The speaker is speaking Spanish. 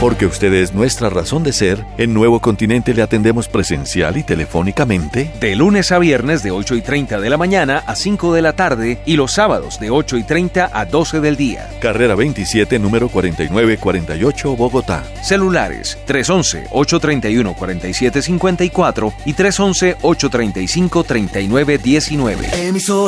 Porque usted es nuestra razón de ser, en Nuevo Continente le atendemos presencial y telefónicamente. De lunes a viernes de 8:30 de la mañana a 5 de la tarde y los sábados de 8:30 a 12 del día. Carrera 27, número 4948, Bogotá. Celulares 311-831-4754 y 311-835-3919.